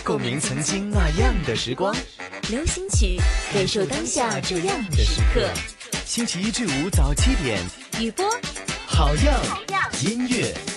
共鸣曾经那样的时光。 流行曲，感受当下这样的时刻。 星期一至五早7点， 雨波， 好样音乐。